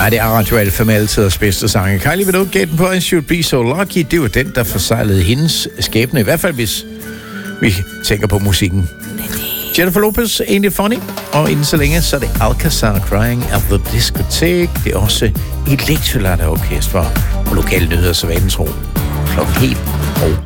Nej, det er Radio Alfa med altiders bedste sange. Kylie, vil du gætte den på I Should Be So Lucky? Det var den, der forsejlede hendes skæbne. I hvert fald, hvis vi tænker på musikken. Jennifer Lopez, Ain't It Funny? Og inden så længe, så er det Alcazar Crying at the Discotheque. Det er også et Electrolata Orkester og lokale nyheder, så vanens ro. Klokken helt og